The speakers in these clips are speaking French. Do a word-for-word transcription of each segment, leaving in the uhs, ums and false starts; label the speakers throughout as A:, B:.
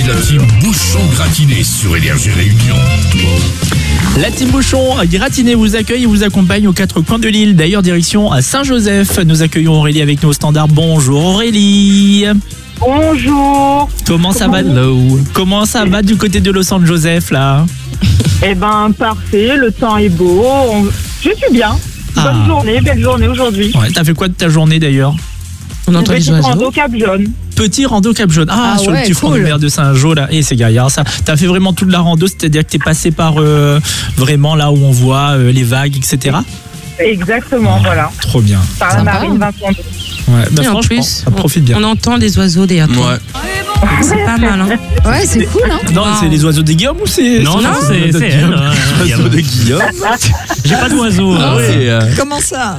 A: C'est la team Bouchon Gratiné sur Énergie Réunion.
B: La team Bouchon Gratiné vous accueille et vous accompagne aux quatre coins de l'île. D'ailleurs, direction à Saint-Joseph. Nous accueillons Aurélie avec nos standards. Bonjour Aurélie.
C: Bonjour.
B: Comment ça va? Hello. Comment ça va du côté de Los Angeles là?
C: Eh ben parfait, le temps est beau. On... Je suis bien. Bonne
B: Ah.
C: journée, belle journée aujourd'hui.
B: Ouais, t'as fait quoi de ta journée d'ailleurs?
D: On entend les
C: Petit
D: oiseaux.
C: rando Cap Jaune.
B: Petit rando Cap Jaune. Ah,
D: Ah
B: sur
D: ouais,
B: le petit front de
D: cool.
B: mer de Saint-Jean là. Et c'est gaillard ça. T'as fait vraiment toute la rando, c'est-à-dire que t'es passé par euh, vraiment là où on voit euh, les vagues, et cetera.
C: Exactement, voilà.
B: Trop bien.
C: Par la
D: Sympa.
C: marine Vincent.
B: Ouais, bah
D: Et en
B: franchement,
D: plus,
B: ça profite bien.
D: On entend les oiseaux derrière toi. C'est pas mal, hein.
E: Ouais, c'est cool, hein.
B: Non, c'est les oiseaux des Guillaume ou c'est...
F: Non, non, c'est c'est elle. hein.
G: Les oiseaux de Guillaume.
F: J'ai pas d'oiseau. hein.
G: C'est, euh,
E: Comment ça?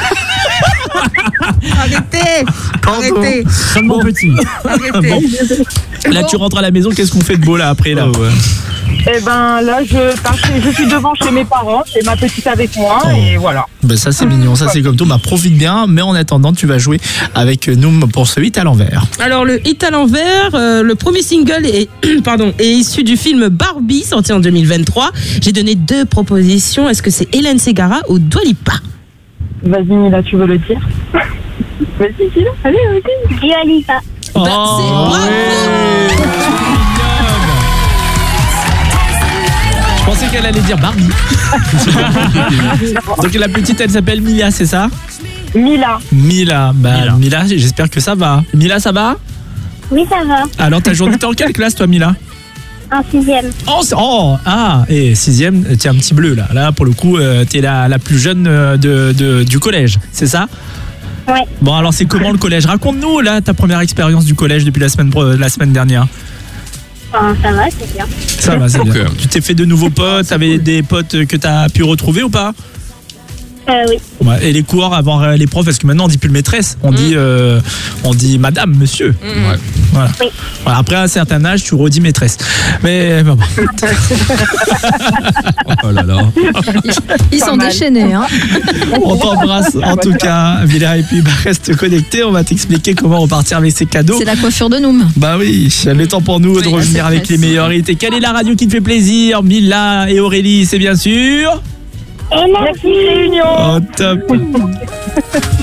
E: Arrêtez! Arrêtez!
F: Seulement petit.
E: Arrêtez!
B: Là, tu rentres à la maison, qu'est-ce qu'on fait de beau là après là?
C: Eh ben là, je, pars chez- je suis devant chez mes parents, j'ai ma petite avec moi
B: Oh.
C: et voilà.
B: Ben ça c'est mignon, ça c'est comme tout. Bah profite bien, mais en attendant, tu vas jouer avec nous pour ce hit à l'envers.
D: Alors le hit à l'envers, euh, le premier single est, pardon, est issu du film Barbie sorti en deux mille vingt-trois. J'ai donné deux propositions. Est-ce que c'est Hélène Ségara ou Dua Lipa?
C: Vas-y Mila, tu veux le dire? Vas-y Mila, allez, vas-y.
H: Dua Lipa.
B: Oh,
D: Bah, c'est bravo.
B: Je pensais qu'elle allait dire Barbie. Donc la petite, elle s'appelle Mila, c'est ça?
C: Mila.
B: Mila, bah
F: Mila.
B: Mila, j'espère que ça va. Mila, ça va?
H: Oui, ça va.
B: Alors ta journée, t'es en quelle classe toi Mila?
H: En sixième.
B: Oh, c'est- oh, ah, et sixième, t'es un petit bleu là. Là, pour le coup, euh, t'es la, la plus jeune euh, de, de- du collège, c'est ça?
H: Ouais.
B: Bon, alors c'est comment le collège? Raconte-nous là ta première expérience du collège depuis la semaine, pro- la semaine dernière.
H: Enfin, ça va, c'est bien.
B: Ça va, c'est bien.
G: Ok.
B: Tu t'es fait de nouveaux potes, t'avais des potes que t'as pu retrouver ou pas?
H: Euh, oui.
B: Ouais, et les cours avant euh, les profs, parce que maintenant on dit plus le maîtresse, on dit euh, on dit madame, monsieur.
G: ouais.
B: Voilà.
H: Oui.
B: Voilà, après un certain âge, tu redis maîtresse. Mais bon, bon.
G: Oh là là.
E: Ils sont
C: mal.
E: déchaînés, hein.
B: On t'embrasse en tout cas, Villa, et puis bah, reste connecté, on va t'expliquer comment repartir avec ces cadeaux.
E: C'est la coiffure de Noom.
B: Bah oui, le temps pour nous de
E: Oui,
B: revenir
E: c'est
B: avec
E: vrai.
B: les meilleurs hits. Et quelle est la radio qui te fait plaisir? Mila et Aurélie, c'est bien sûr.
H: Énergie.
C: Réunion.
B: Oh top.